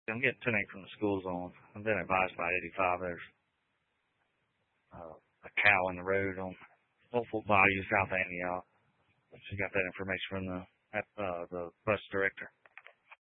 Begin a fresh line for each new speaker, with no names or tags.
I'm getting 10-8 from the school zone. I've been advised by 85 there's a cow in the road on Hopeful Bayou, South Antioch. She got that information from the bus director.